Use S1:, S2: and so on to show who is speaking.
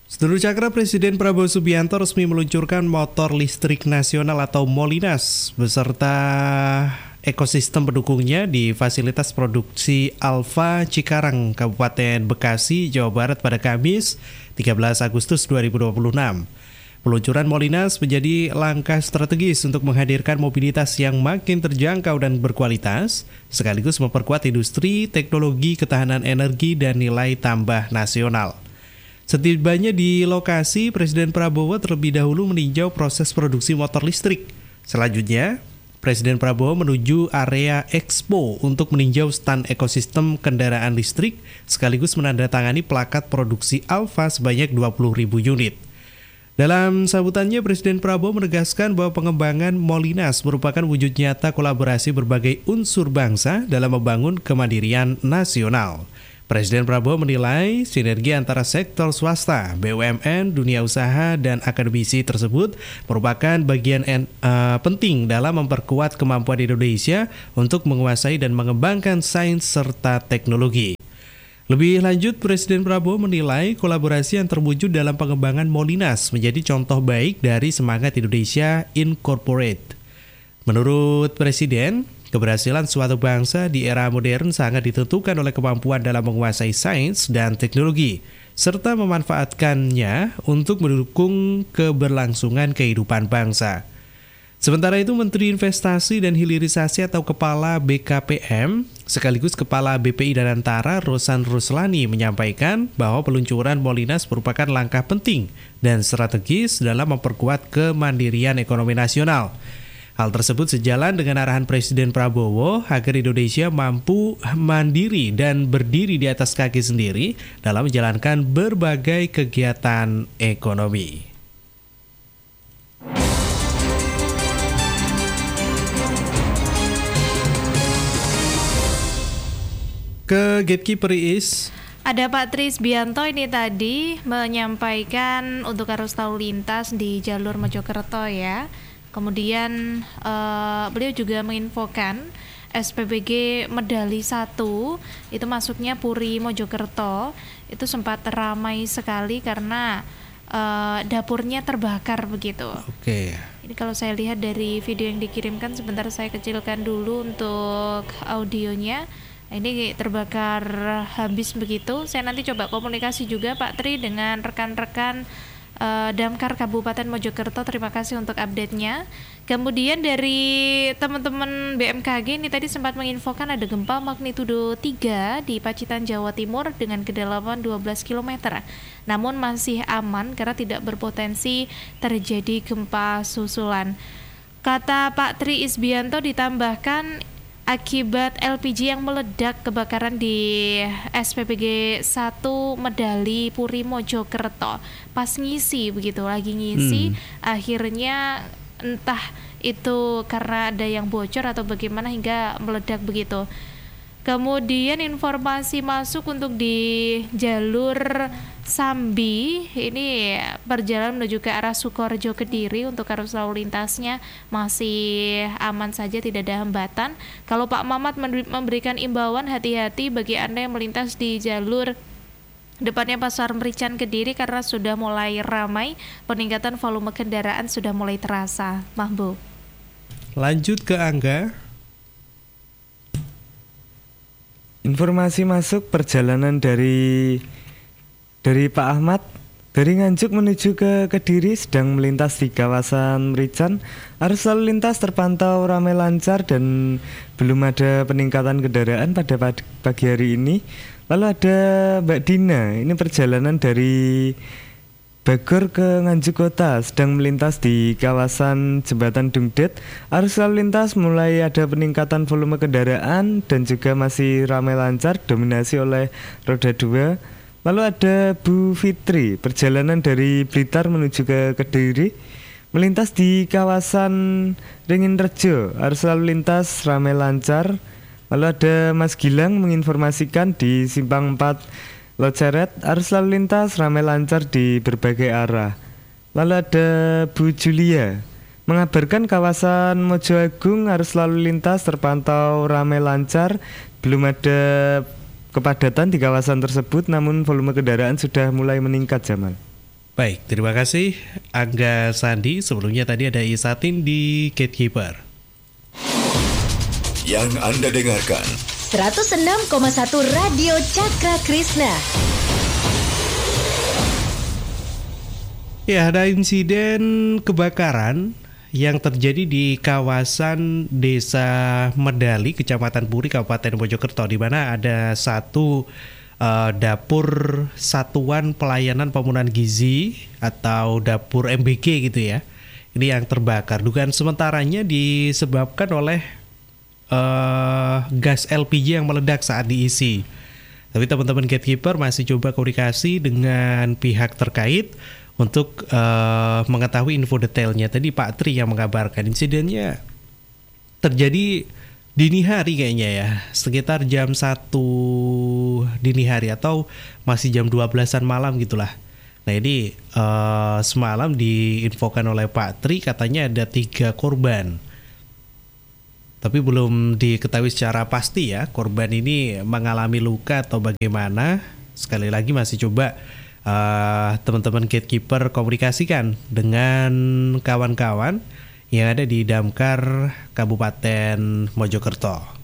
S1: Sedulur Cakra, Presiden Prabowo Subianto resmi meluncurkan motor listrik nasional atau Molinas beserta ekosistem pendukungnya di fasilitas produksi Alfa Cikarang, Kabupaten Bekasi, Jawa Barat pada Kamis 13 Agustus 2026. Peluncuran Molinas menjadi langkah strategis untuk menghadirkan mobilitas yang makin terjangkau dan berkualitas, sekaligus memperkuat industri, teknologi, ketahanan energi, dan nilai tambah nasional. Setibanya di lokasi, Presiden Prabowo terlebih dahulu meninjau proses produksi motor listrik. Selanjutnya, Presiden Prabowo menuju area Expo untuk meninjau stand ekosistem kendaraan listrik sekaligus menandatangani plakat produksi Alfa sebanyak 20.000 unit. Dalam sambutannya, Presiden Prabowo menegaskan bahwa pengembangan Molinas merupakan wujud nyata kolaborasi berbagai unsur bangsa dalam membangun kemandirian nasional. Presiden Prabowo menilai sinergi antara sektor swasta, BUMN, dunia usaha, dan akademisi tersebut merupakan bagian penting dalam memperkuat kemampuan Indonesia untuk menguasai dan mengembangkan sains serta teknologi. Lebih lanjut, Presiden Prabowo menilai kolaborasi yang terwujud dalam pengembangan Molinas menjadi contoh baik dari semangat Indonesia Incorporate. Menurut Presiden, keberhasilan suatu bangsa di era modern sangat ditentukan oleh kemampuan dalam menguasai sains dan teknologi, serta memanfaatkannya untuk mendukung keberlangsungan kehidupan bangsa. Sementara itu, Menteri Investasi dan Hilirisasi atau Kepala BKPM sekaligus Kepala BPI Danantara Rosan Ruslani menyampaikan bahwa peluncuran Molinas merupakan langkah penting dan strategis dalam memperkuat kemandirian ekonomi nasional. Hal tersebut sejalan dengan arahan Presiden Prabowo agar Indonesia mampu mandiri dan berdiri di atas kaki sendiri dalam menjalankan berbagai kegiatan ekonomi. Ke Gatekeeper Is.
S2: Ada Pak Tri Isbianto ini tadi menyampaikan untuk arus lalu lintas di jalur Mojokerto ya. Kemudian beliau juga menginfokan SPBG Medali 1 itu masuknya Puri Mojokerto itu sempat ramai sekali karena dapurnya terbakar begitu.
S1: Oke.
S2: Ini kalau saya lihat dari video yang dikirimkan, sebentar saya kecilkan dulu untuk audionya. Ini terbakar habis begitu. Saya nanti coba komunikasi juga Pak Tri dengan rekan-rekan Damkar Kabupaten Mojokerto. Terima kasih untuk update-nya. Kemudian dari teman-teman BMKG ini tadi sempat menginfokan ada gempa magnitudo 3 di Pacitan, Jawa Timur dengan kedalaman 12 km. Namun masih aman karena tidak berpotensi terjadi gempa susulan. Kata Pak Tri Isbianto, ditambahkan akibat LPG yang meledak kebakaran di SPBG 1 Medali Puri Mojokerto. Pas ngisi begitu, lagi ngisi, akhirnya entah itu karena ada yang bocor atau bagaimana hingga meledak begitu. Kemudian informasi masuk untuk di jalur Sambi, ini perjalanan menuju ke arah Sukoharjo Kediri untuk arus lalu lintasnya masih aman saja, tidak ada hambatan. Kalau Pak Mamat memberikan imbauan hati-hati bagi Anda yang melintas di jalur depannya Pasar Merican Kediri karena sudah mulai ramai, peningkatan volume kendaraan sudah mulai terasa. Mahbub.
S1: Lanjut ke Angga.
S3: Informasi masuk perjalanan dari Pak Ahmad dari Nganjuk menuju ke Kediri sedang melintas di kawasan Merican. Arus lalu lintas terpantau ramai lancar dan belum ada peningkatan kendaraan pada pagi hari ini. Lalu ada Mbak Dina, ini perjalanan dari Bogor ke Nganjuk Kota sedang melintas di kawasan Jembatan Dungdet. Arus lalu lintas mulai ada peningkatan volume kendaraan dan juga masih ramai lancar, dominasi oleh roda 2. Lalu ada Bu Fitri, perjalanan dari Blitar menuju ke Kediri, melintas di kawasan Ringin Rejo. Arus lalu lintas ramai lancar. Lalu ada Mas Gilang menginformasikan di Simpang 4 Loceret, arus lalu lintas ramai lancar di berbagai arah. Lalu ada Bu Julia mengabarkan kawasan Mojo Agung arus lalu lintas terpantau ramai lancar, belum ada kepadatan di kawasan tersebut, namun volume kendaraan sudah mulai meningkat, Jamal.
S1: Baik, terima kasih Angga Sandi. Sebelumnya tadi ada Isatin di Gatekeeper.
S4: Yang Anda dengarkan
S5: 106,1 Radio Cakra Krishna.
S1: Ya, ada insiden kebakaran yang terjadi di kawasan Desa Medali, Kecamatan Puri, Kabupaten Mojokerto, di mana ada satu dapur Satuan Pelayanan Pemenuhan Gizi atau dapur MBG gitu ya. Ini yang terbakar. Dugaan sementaranya disebabkan oleh gas LPG yang meledak saat diisi. Tapi teman-teman Gatekeeper masih coba komunikasi dengan pihak terkait untuk mengetahui info detailnya. Tadi Pak Tri yang mengabarkan insidennya terjadi dini hari kayaknya ya, sekitar jam 1 dini hari atau masih jam 12-an malam gitulah. Nah ini semalam diinfokan oleh Pak Tri katanya ada 3 korban. Tapi belum diketahui secara pasti ya korban ini mengalami luka atau bagaimana. Sekali lagi masih coba teman-teman Gatekeeper komunikasikan dengan kawan-kawan yang ada di Damkar Kabupaten Mojokerto.